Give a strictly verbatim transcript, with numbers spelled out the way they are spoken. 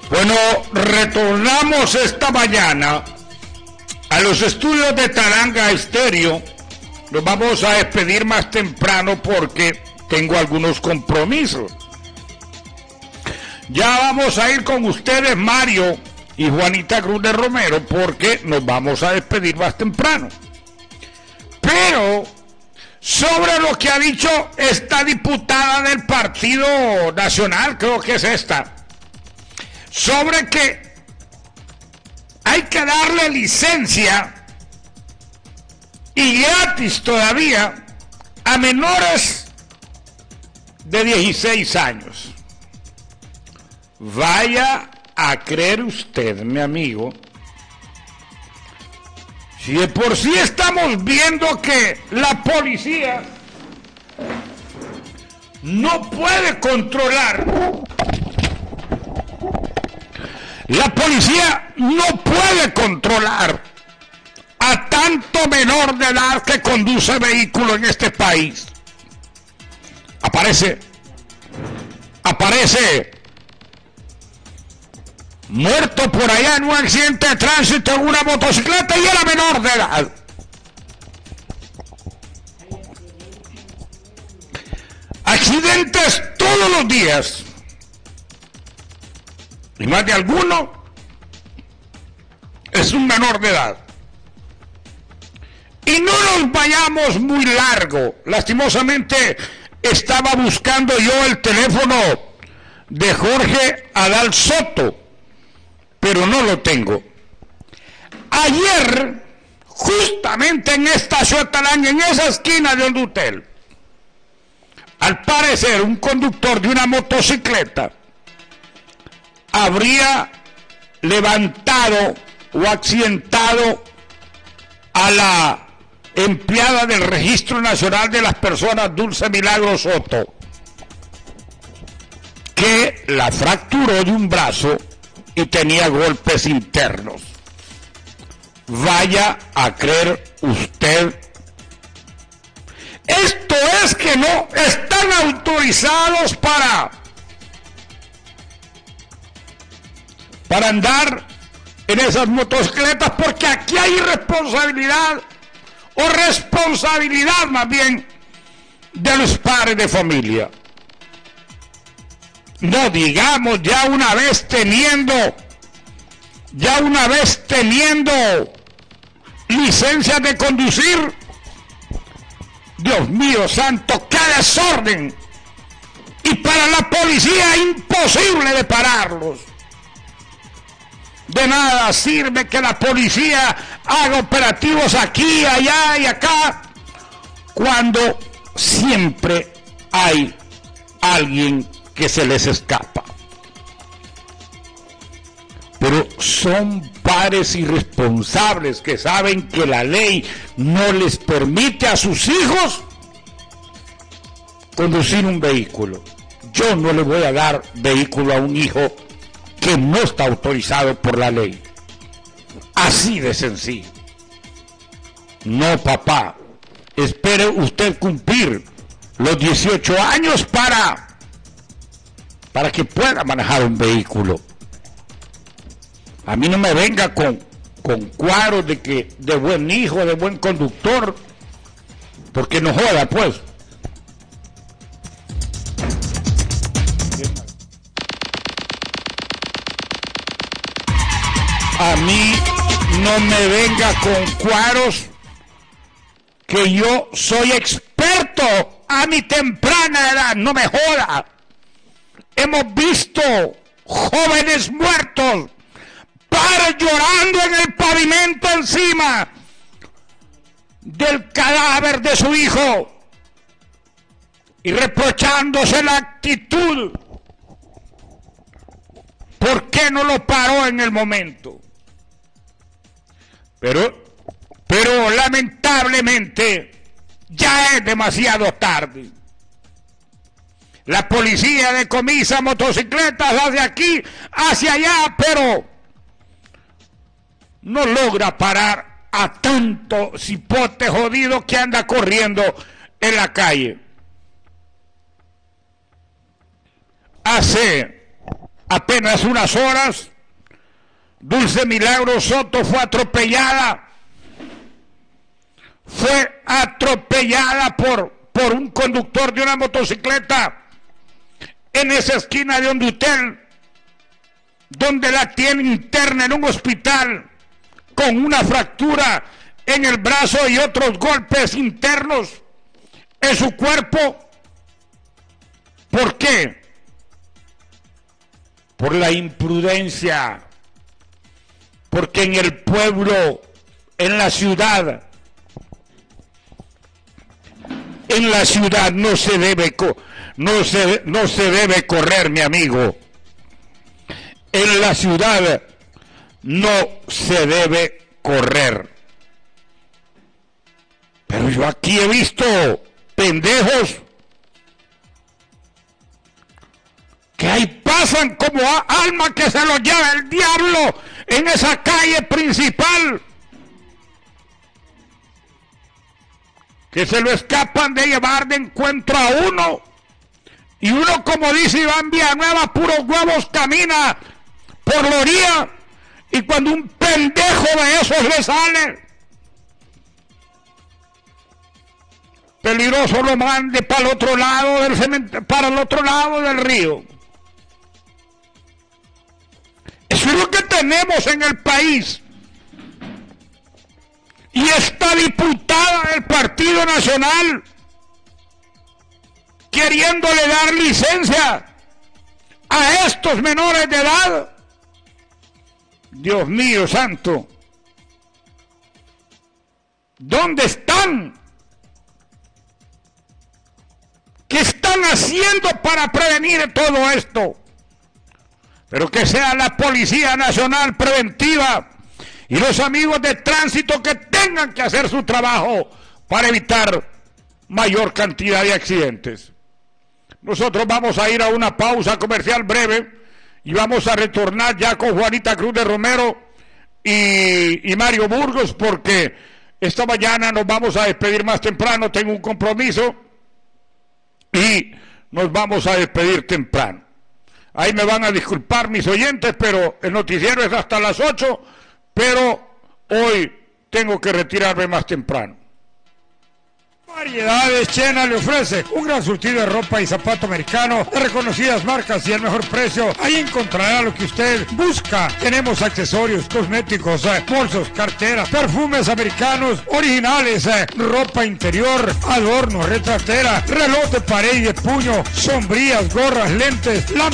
Bueno, retornamos esta mañana a los estudios de Taranga Estéreo. Nos vamos a despedir más temprano porque tengo algunos compromisos. Ya vamos a ir con ustedes, Mario y Juanita Cruz de Romero, porque nos vamos a despedir más temprano. Pero sobre lo que ha dicho esta diputada del Partido Nacional, creo que es esta, sobre que hay que darle licencia y gratis todavía a menores de dieciséis años. Vaya a creer usted, mi amigo, si de por sí estamos viendo que la policía no puede controlar, la policía no puede controlar a tanto menor de edad que conduce vehículo en este país. Aparece, aparece muerto por allá en un accidente de tránsito en una motocicleta y era menor de edad. Accidentes todos los días. Y más de alguno es un menor de edad. Y no nos vayamos muy largo. Lastimosamente estaba buscando yo el teléfono de Jorge Adal Soto, pero no lo tengo. Ayer, justamente en esta Xotalán, en esa esquina de Hondutel, al parecer un conductor de una motocicleta habría levantado o accidentado a la empleada del Registro Nacional de las Personas, Dulce Milagro Soto, que la fracturó de un brazo y tenía golpes internos. Vaya a creer usted. Esto es que no están autorizados para para andar en esas motocicletas, porque aquí hay irresponsabilidad, o responsabilidad más bien, de los padres de familia. No digamos ya una vez teniendo, ya una vez teniendo licencias de conducir. Dios mío santo, qué desorden. Y para la policía imposible de pararlos. De nada sirve que la policía haga operativos aquí, allá y acá, cuando siempre hay alguien que se les escapa. Pero son padres irresponsables que saben que la ley no les permite a sus hijos conducir un vehículo. Yo no le voy a dar vehículo a un hijo que no está autorizado por la ley. Así de sencillo. No, papá. Espere usted cumplir los dieciocho años para, para que pueda manejar un vehículo. A mí no me venga con, con cuadros de que de buen hijo, de buen conductor, porque no joda, pues. A mí no me venga con cuadros que yo soy experto a mi temprana edad, no me joda. Hemos visto jóvenes muertos, padres llorando en el pavimento encima del cadáver de su hijo y reprochándose la actitud. ¿Por qué no lo paró en el momento? Pero, pero lamentablemente ya es demasiado tarde. La policía decomisa motocicletas hacia aquí, hacia allá, pero no logra parar a tanto cipote jodido que anda corriendo en la calle. Hace apenas unas horas, Dulce Milagro Soto fue atropellada. Fue atropellada por, por un conductor de una motocicleta en esa esquina de Hondutel, donde la tiene interna en un hospital con una fractura en el brazo y otros golpes internos en su cuerpo. ¿Por qué? Por la imprudencia. Porque en el pueblo, en la ciudad, en la ciudad no se debe, no se, no se debe correr, mi amigo. En la ciudad no se debe correr. Pero yo aquí he visto pendejos que ahí pasan como alma que se los lleva el diablo en esa calle principal, que se lo escapan de llevar de encuentro a uno, y uno, como dice Iván Villanueva, puros huevos camina por la orilla, y cuando un pendejo de esos le sale, peligroso lo mande para el otro lado del cemento, para el otro lado del río. Eso es lo que tenemos en el país. Y esta diputada del Partido Nacional queriéndole dar licencia a estos menores de edad. Dios mío santo, ¿dónde están? ¿Qué están haciendo para prevenir todo esto? Pero que sea la Policía Nacional Preventiva y los amigos de tránsito que tengan que hacer su trabajo para evitar mayor cantidad de accidentes. Nosotros vamos a ir a una pausa comercial breve y vamos a retornar ya con Juanita Cruz de Romero y, y Mario Burgos, porque esta mañana nos vamos a despedir más temprano, tengo un compromiso y nos vamos a despedir temprano. Ahí me van a disculpar mis oyentes, pero el noticiero es hasta las ocho, pero hoy tengo que retirarme más temprano. Variedades Chena le ofrece un gran surtido de ropa y zapato americano de reconocidas marcas y el mejor precio. Ahí encontrará lo que usted busca. Tenemos accesorios, cosméticos, eh, bolsos, carteras, perfumes americanos originales, eh, ropa interior, adornos, retratera, reloj de pared y de puño, sombrillas, gorras, lentes, lámparas.